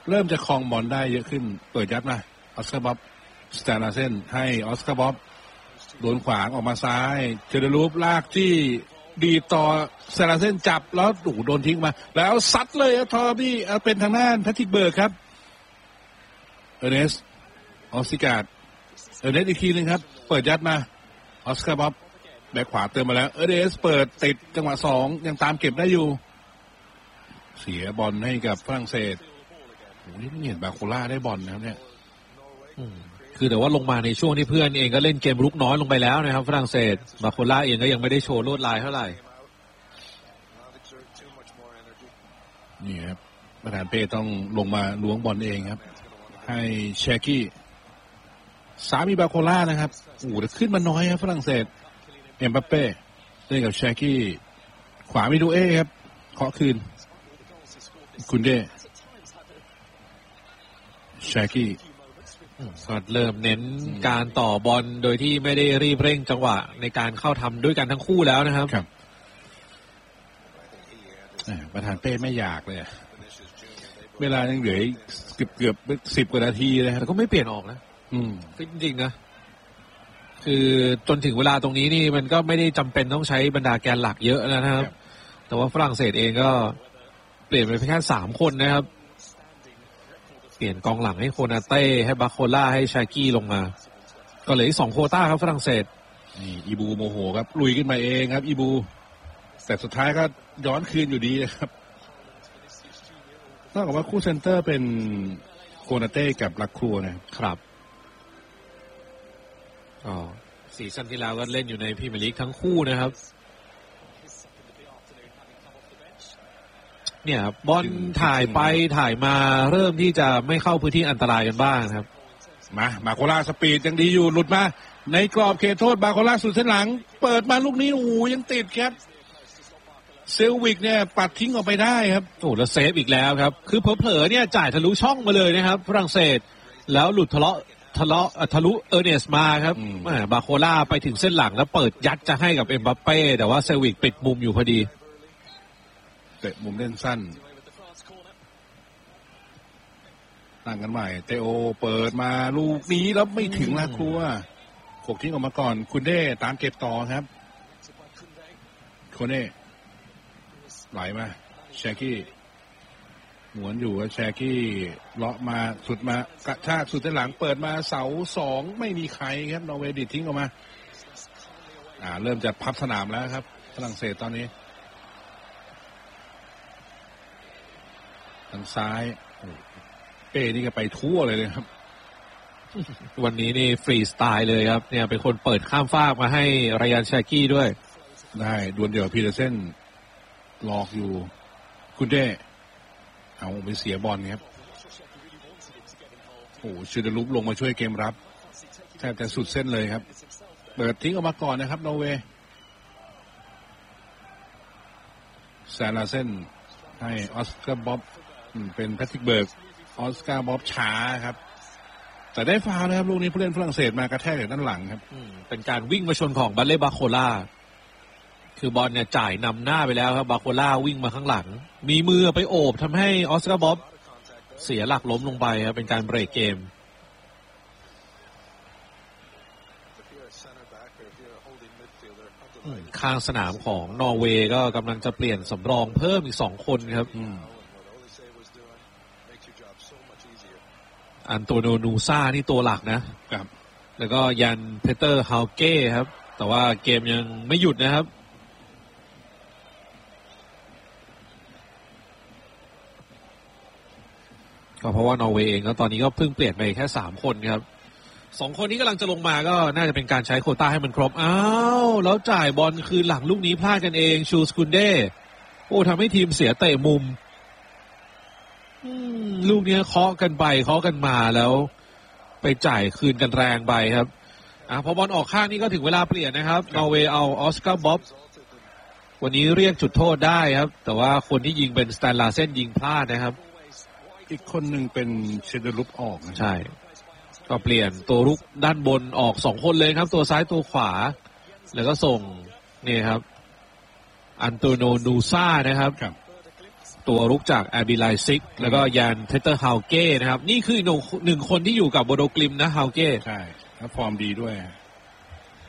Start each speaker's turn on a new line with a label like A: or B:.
A: เริ่มจะครองบอลได้เยอะขึ้นเปิดยัดมาออสการ์บ๊อบสแตนลาเซนให้ออสการ์บ๊อบโดนขวางออกมาซ้ายเจเดรูปลากที่ดีต่อสแตนลาเซนจับแล้วโดนทิ้งมาแล้วซัดเลยทอที่เป็นทางด้านแพทริกเบิร์กครับเออร์เนสออสการ์เออร์เนสอีกทีนึงครับเปิดยัดมาออสการ์บ๊อบแบกขวาเติมมาแล้วเออร์เนสเปิดติดจังหวะ2ยังตามเก็บได้อยู่เสียบอลให้กับฝรั่งเศสโอ้ยนี่เห็นบาโคล่าได้บอลนะครับเนี่ย
B: คือแต่ว่าลงมาในช่วงที่เพื่อนเองก็เล่นเกมรุกน้อยลงไปแล้วนะครับฝรั่งเศสบาโคล่าเองก็ยังไม่ได้โชว์ลวดลายเท่าไหร่
A: นี่ครับประธานเป้ต้องลงมาล้วงบอลเองครับให้แชกี้สามีบาโคล่านะครับแต่ขึ้นมาน้อยครับฝรั่งเศสเอ็มบัปเป้เล่นกับแชกี้ขวามิดูเอครับเคาะคืนคุณเดแชกี้
B: ก็เริ่มเน้นการต่อบอลโดยที่ไม่ได้รีบเร่งจังหวะในการเข้าทำด้วยกันทั้งคู่แล้วนะครับ
A: ประธานเป้ไม่อยากเลยเวลายังเหลือเกือบ10 กว่านาทีเลย
B: แต่ก็ไม่เปลี่ยนออกนะจริงๆนะคือจนถึงเวลาตรงนี้นี่มันก็ไม่ได้จำเป็นต้องใช้บรรดาแกนหลักเยอะแล้วนะครับแต่ว่าฝรั่งเศสเองก็เปลี่ยนไปแค่3 คนนะครับเปลี่ยนกองหลังให้โคนาเต้ให้บาโคล่าให้ชากี้ลงมาก็เหลืออีก2 โควต้าครับฝรั่งเศส
A: นี่อีบูโมโหครับลุยขึ้นมาเองครับอีบูแต่สุดท้ายก็ย้อนคืนอยู่ดีนะครับต้องบอกว่าคู่เซนเตอร์เป็นโคนาเต้กับลักครัว
B: นะครับซีซั่นที่แล้วก็เล่นอยู่ในพรีเมียร์ลีกทั้งคู่นะครับเนี่ยบอลถ่ายไปถ่ายมาเริ่มที่จะไม่เข้าพื้นที่อันตรายกันบ้างครับ
A: มาโคล่าสปีดยังดีอยู่หลุดมาในกรอบเขตโทษบาโคล่าสุดเส้นหลังเปิดมาลูกนี้ยังติดครับเซลวิกเนี่ยปัดทิ้งออกไปได้ครับ
B: แล้วเซฟอีกแล้วครับคือเผลอๆเนี่ยจ่ายทะลุช่องมาเลยนะครับฝรั่งเศสแล้วหลุดทะลุเออร์เนสมาครับบาโคล่าไปถึงเส้นหลังแล้วเปิดยัดจะให้กับเอ็มบัปเป้แต่ว่าเซลวิกปิดมุมอยู่พอดี
A: เตะมุมเล่นสั้นตั้งกันใหม่เตโอเปิดมาลูกนี้แล้วไม่ถึงละครัวขกทิ้งออกมาก่อนคุณเด้ตามเก็บต่อครับคุณเด้ไหลมาแชกี้หมุนอยู่แชกี้เลาะมาสุดมากระชากสุดด้านหลังเปิดมาเสา2ไม่มีใครครับนอร์เวย์ดิดทิ้งออกมาเริ่มจะพับสนามแล้วครับฝรั่งเศสตอนนี้ทางซ้ายเป้นี่ก็ไปทั่วเลยครับ
B: วันนี้นี่ฟรีสไตล์เลยครับเนี่ยเป็นคนเปิดข้ามฟากมาให้ไรอันแชกี้ด้วย
A: ได้ดวลเดี่ยวพีเตอร์เซนหลอกอยู่คุณเด้เอาไปเสียบอลครับชูเดลุปลงมาช่วยเกมรับแทบจะสุดเส้นเลยครับเปิดทิ้งออกมาก่อนนะครับนอร์เวย์แซนลาเซนให้ออสการ์บ๊อบเป็นแพทริกเบิร์กออสการ์บ๊อบช้าครับแต่ได้ฟาวล์นะครับลูกนี้ผู้เล่นฝรั่งเศสมากระแทกจากด้านหลังครับ
B: เป็นการวิ่งมาชนของบัลเล่บาโคล่าคือบอลเนี่ยจ่ายนำหน้าไปแล้วครับบาโคล่าวิ่งมาข้างหลังมีมือไปโอบทำให้ออสการ์บ๊อบเสียหลักล้มลงไปครับเป็นการเบรกเกมข้างสนามของนอร์เวย์ก็กำลังจะเปลี่ยนสำรองเพิ่มอีก2 คนครับอันโตโนนูซ่านี่ตัวหลักนะครับแล้วก็ยันเพเตอร์ฮาวเก้ครับแต่ว่าเกมยังไม่หยุดนะครับก็เพราะว่านอร์เวย์เองก็ตอนนี้ก็เพิ่งเปลี่ยนไปแค่3 คนครับ2 คนนี้กำลังจะลงมาก็น่าจะเป็นการใช้โควต้าให้มันครบแล้วจ่ายบอลคืนหลังลูกนี้พลาดกันเองชูสกุนเด้ทำให้ทีมเสียเตะมุมลูกนี้เคาะกันไปเคาะกันมาแล้วไปจ่ายคืนกันแรงไปครับพอบอลออกข้างนี่ก็ถึงเวลาเปลี่ยนนะครับนอร์เวย์เอาออสการ์บ๊อบวันนี้เรียกจุดโทษได้ครับแต่ว่าคนที่ยิงเป็นสแตนลาเซนยิงพลาดนะครับ
A: อีกคนหนึ่งเป็นเชเดลุปออก
B: ใช่ก็เปลี่ยนตัวรุกด้านบนออก2 คนเลยครับตัวซ้ายตัวขวาแล้วก็ส่งนี่ครับอันโตโนนูซ่านะครับตัวรุกจากแอร์บีไลซิกแล้วก็ยานเทเตอร์ฮาวเก้นะครับนี่คือหนึ่งคนที่อยู่กับโบโดกลิมนะฮาวเก้
A: ใช่แล้วฟอร์มดีด้วย